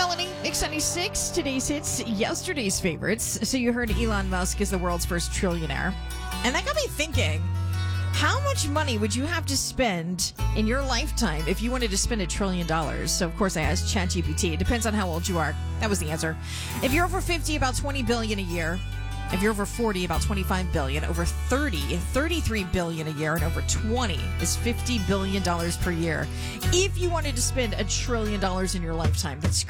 Melanie, Mix 96, today's hits, yesterday's favorites. So you heard Elon Musk is the world's first trillionaire. And that got me thinking, how much money would you have to spend in your lifetime if you wanted to spend $1 trillion? So, of course, I asked ChatGPT. It depends on how old you are. That was the answer. If you're over 50, about $20 billion a year. If you're over 40, about $25 billion. Over 30, $33 billion a year. And over 20 is $50 billion per year. If you wanted to spend $1 trillion in your lifetime, that's